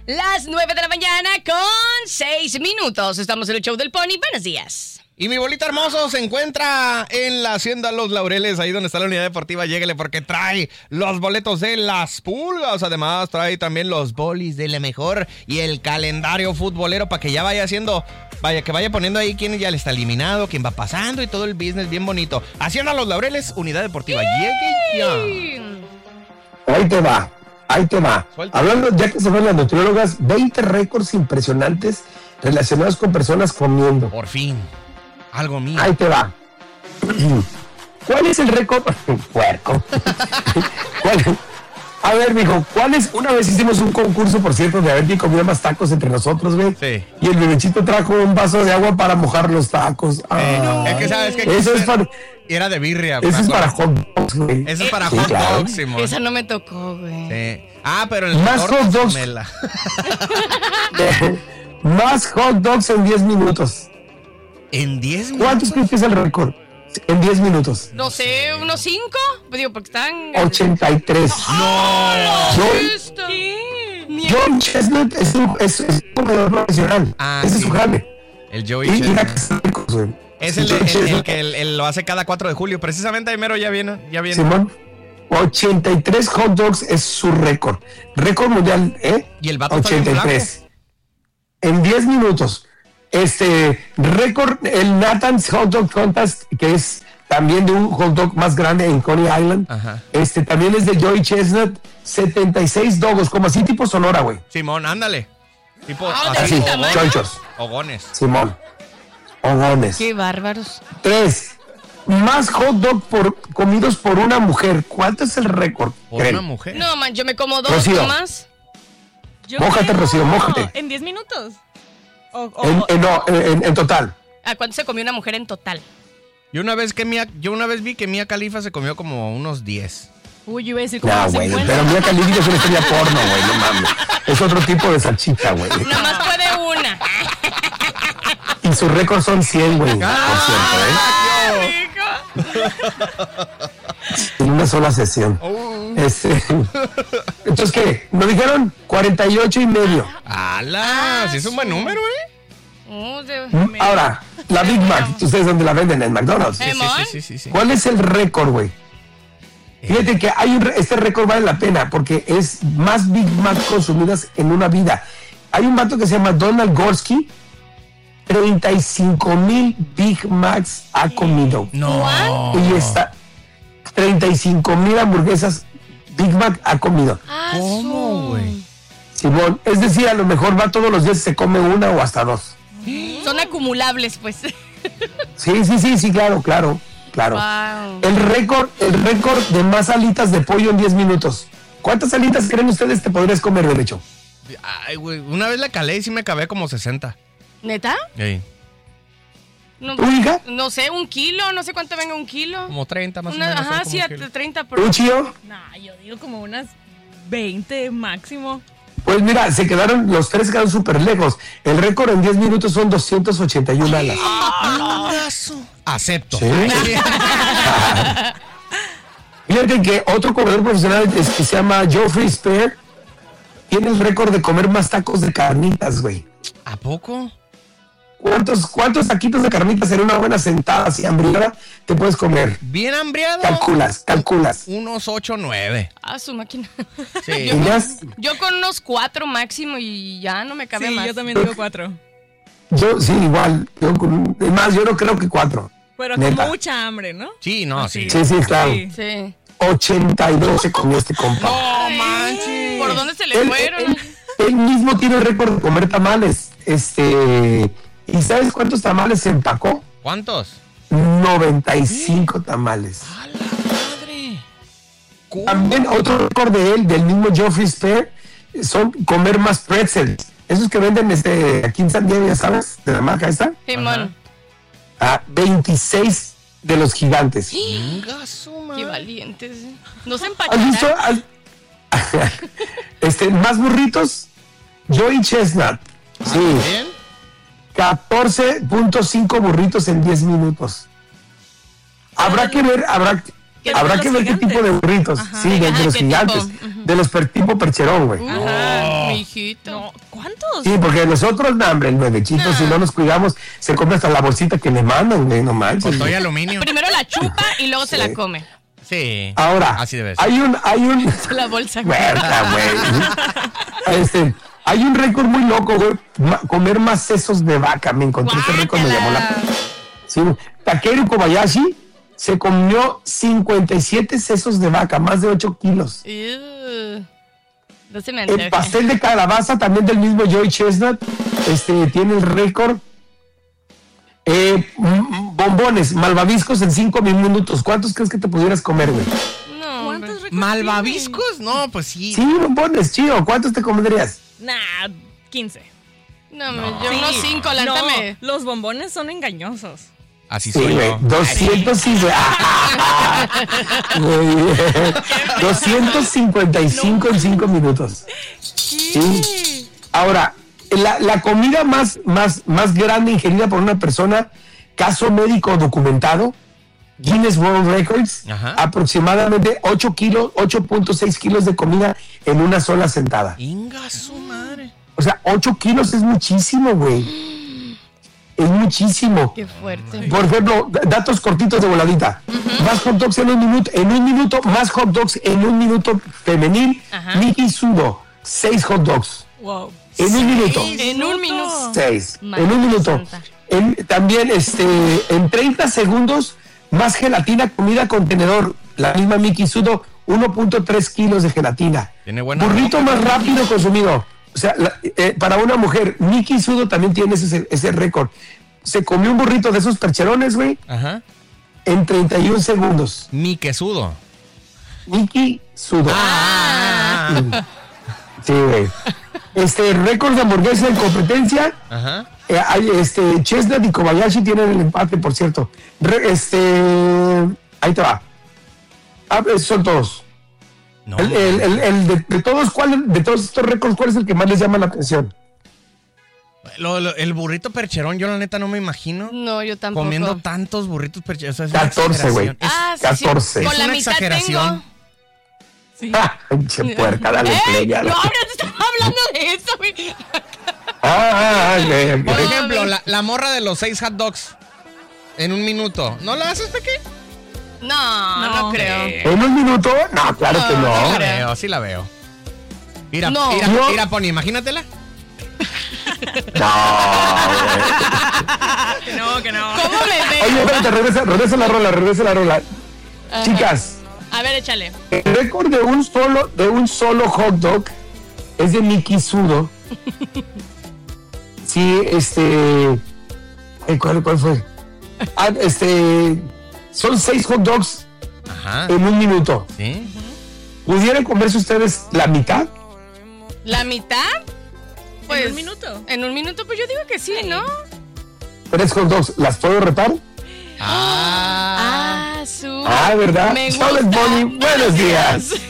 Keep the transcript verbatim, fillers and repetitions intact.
Las nueve de la mañana con seis minutos. Estamos en el show del Pony. Buenos días. Y mi bolita hermoso se encuentra en la Hacienda Los Laureles, ahí donde está la unidad deportiva. Lléguele porque trae los boletos de las pulgas. Además, trae también los bolis de la mejor y el calendario futbolero para que ya vaya haciendo, vaya, que vaya poniendo ahí quién ya le está eliminado, quién va pasando y todo el business bien bonito. Hacienda Los Laureles, unidad deportiva. Llegue ya. Ahí te va, ahí te va. Suelta. Hablando, ya que se ven las nutriólogas, veinte récords impresionantes relacionados con personas comiendo. Por fin. Algo mío. Ahí te va. ¿Cuál es el récord? Puerco. ¿Cuál? A ver, mijo, ¿cuál es? Una vez hicimos un concurso, por cierto, de a ver quién comía más tacos entre nosotros, güey. Sí. Y el bebechito trajo un vaso de agua para mojar los tacos. Eh, no, Ay, es que sabes que eso es para, era de birria. eso es me para acuerdo. hot dogs, güey. Eso es para Sí, hot claro. dogs, Simón. Esa no me tocó, güey. Sí. Ah, pero en el Más tortas, hot dogs. mela. Más hot dogs en diez minutos. En diez minutos. ¿Cuántos crees que es el récord? En diez minutos. No sé, ¿unos cinco? Pues digo, porque están... ochenta y tres. ¡No! John, Esto. Ni- John Chestnut es un, es, es un corredor profesional. Ah, Ese sí. es su jale. El Joey Y mira que Chestnut. está rico, güey. Es el, John el- el Chestnut. que el- el lo hace cada cuatro de julio. Precisamente ahí mero ya viene. Ya viene. Simón, ochenta y tres hot dogs es su récord. Récord mundial, ¿eh? Y el vato está bien ochenta y tres. En diez minutos. Este récord, el Nathan's Hot Dog Contest, que es también de un hot dog más grande en Coney Island. Ajá. Este también es de Joey Chestnut, setenta y seis dogos, como así tipo Sonora, güey. Simón, ándale. Tipo Ah, ¿de así, ese Así, tamaño? chonchos. Ogones. Simón. Ogones. Qué bárbaros. Tres. Más hot dog por, comidos por una mujer. ¿Cuánto es el récord? Por creen? una mujer. No, man, yo me como dos Rocío. nomás. Yo Mójate, creo- Rocío, mójate. ¿En diez minutos? O, o- En, en- no, en, en total. ¿A cuánto se comió una mujer en total? Yo una vez que Mia, yo una vez vi que Mia Khalifa se comió como unos diez. Uy, yo iba a decir como No, güey, cincuenta. pero mira Calidio es una estrella porno, güey, no mames. Es otro tipo de salchicha, güey. Nomás puede una. Y su récord son cien, güey, por cierto, ¿eh? En una sola sesión. Este, entonces, ¿qué? ¿Nos dijeron? cuarenta y ocho y medio. ¡Hala! Sí es un buen número, ¿eh? Oh, de- Ahora, la Big Mac, ¿ustedes dónde la venden? En McDonald's. Eh, Sí, ¿Mon? sí, sí, sí, sí. ¿Cuál es el récord, güey? Fíjate que hay un, re- este récord vale la pena porque es más Big Mac consumidas en una vida. Hay un vato que se llama Donald Gorski, treinta y cinco mil Big Macs ha comido. No. Y está, treinta y cinco mil hamburguesas Big Mac ha comido. Ah, ¿Cómo, su- güey? Simón, es decir, a lo mejor va todos los días y se come una o hasta dos. Son acumulables, pues. Sí, sí, sí, sí, claro, claro, claro. Wow. El récord, el récord de más alitas de pollo en diez minutos. ¿Cuántas alitas creen ustedes te podrías comer, derecho? Ay, güey. Una vez la calé y sí me acabé como sesenta. ¿Neta? Sí. No, ¿Tu hija? no sé, un kilo, no sé cuánto venga un kilo. Como treinta más Una- o menos. ajá, son sí, como a un kilo. treinta por... ¿Un chío? Nah, yo digo como unas veinte máximo. Pues mira, se quedaron, los tres quedaron súper lejos. El récord en diez minutos son doscientas ochenta y una alas. Acepto. Sí. Fíjate que otro corredor profesional es que se llama Geoffrey Spear tiene el récord de comer más tacos de carnitas, güey. ¿A poco? ¿Cuántos, ¿Cuántos taquitos de carnitas en una buena sentada así hambriada te puedes comer? Bien hambriado. Calculas, calculas. Unos ocho, nueve. Ah, su máquina. Sí. ¿Y más? Yo con unos cuatro máximo y ya no me cabe Sí, más. yo también digo cuatro. Yo, sí, igual. Yo, con- es más, yo no creo que cuatro. Pero Neta. con mucha hambre, ¿no? Sí, no, sí. Sí, sí, claro. Sí. Sí. ochenta y dos se comió este compa. No manches. ¿Por dónde se le Él, fueron? él- él mismo tiene el récord de comer tamales. Este. ¿Y sabes cuántos tamales se empacó? ¿Cuántos? noventa y cinco tamales. ¡A la madre! ¿Cómo? También otro récord de él, del mismo Geoffrey Spear, son comer más pretzels. Esos que venden este, aquí en San Diego, ya sabes, de la marca esta. Simón. A veintiséis de los gigantes. Venga, su Qué madre. valientes. ¿eh? No se ¿Has visto? empacharán. Has- este, más burritos. Joey Chestnut. Sí. ¿Bien? catorce punto cinco burritos en diez minutos. Habrá que ver, habrá, ¿Qué habrá de que los ver qué gigantes? tipo de burritos. Ajá. Sí, de, de Ajá, los ¿qué gigantes. tipo? Ujú. De los per- tipo percherón, güey. Ajá, Mijito. No, ¿cuántos? Sí, porque nosotros, no, hombre, el nuevecito, No. si no nos cuidamos, se compra hasta la bolsita que le mandan, güey, no manches. Con todo y güey. aluminio. Primero la chupa y luego se la come. Sí. Ahora, Así debe ser. hay un, hay un, La bolsa. Muerta, güey. Este, hay un récord muy loco, güey. Ma- comer más sesos de vaca. Me encontré este récord, me llamó la. Sí, Takeru Kobayashi se comió cincuenta y siete sesos de vaca, más de ocho kilos. Ew. No se me El antoja. pastel de calabaza, también del mismo Joey Chestnut, este, tiene el récord. Eh, m- m- bombones, malvaviscos en cinco minutos. ¿Cuántos crees que te pudieras comer, güey? No, hombre. ¿Cuántos récords ¿Malvaviscos? No, pues sí. Sí, bombones, chido. ¿Cuántos te comerías? tiene? Nah, quince. No, hombre, yo unos cinco, No, lántame. los bombones son engañosos. Así Sí, soy güey. yo. doscientos sí, güey. Muy bien. doscientos cincuenta y cinco en cinco minutos. Sí. Ahora, la, la comida más, más, más grande ingerida por una persona, caso médico documentado, Guinness World Records, Ajá. aproximadamente ocho kilos, ocho punto seis kilos de comida en una sola sentada. Inga su madre. O sea, ocho kilos es muchísimo, güey. Es muchísimo. Qué fuerte. Por ejemplo, d- datos cortitos de voladita. Más hot dogs en un minuto, en un minuto, más hot dogs en un minuto femenil. Ajá. Nikki Sudo, seis hot dogs. Wow. En un minuto. En un minuto. Seis. Madre En un minuto. santa. En- también este, en treinta segundos, más gelatina comida con tenedor. La misma Miki Sudo, uno punto tres kilos de gelatina. Tiene buena Burrito boca. más rápido consumido. O sea, la- eh, para una mujer, Miki Sudo también tiene ese, ese récord. Se comió un burrito de esos percherones, güey, Ajá. en treinta y un segundos. Mi quesudo. Miki Sudo. Ah. Sí, güey. Este récord de hamburguesa en competencia. Ajá. Eh, hay, este, Chestnut y Kobayashi tienen el empate, por cierto. Re- este, ahí te va. Ah, esos son todos. No. El, el- el- el de, de todos, ¿cuál, de todos estos récords, ¿cuál es el que más les llama la atención? Lo- lo- el burrito percherón, yo la neta no me imagino No, yo tampoco. comiendo tantos burritos percherones. O sea, es una catorce, güey. exageración. Es- Ah, sí, sí. catorce. Con Es la una mitad exageración. tengo. Ah, pinche puerca, dale play. ¡Ey! ya. No, ahora te estaba hablando de eso, güey. Ah, ah, ah, ok, ok. Por ejemplo, la, la morra de los seis hot dogs en un minuto. ¿No la haces, Peque? No, no, No. creo. ¿En un minuto? No, claro que Sí no. la creo. veo, sí la veo. Mira, No. mira, Yo- mira, Pony, imagínatela. No, Que no, que no. ¿Cómo me güey. veo? Oye, espérate, regresa, regresa la rola, regresa la rola. Ajá. Chicas, A ver, échale. el récord de un solo, de un solo hot dog es de Miki Sudo. Sí, este. ay, ¿Cuál, cuál fue? Ah, este. Son seis hot dogs Ajá. en un minuto. ¿Sí? ¿Pudieran comerse ustedes la mitad? ¿La mitad? Pues, ¿En un minuto? En un minuto, pues yo digo que sí, ¿no? Tres hot dogs, ¿las puedo retar? Ah. Ah, su. Ah, ¿verdad? Me Charlotte gusta. Bonnie, buenos días.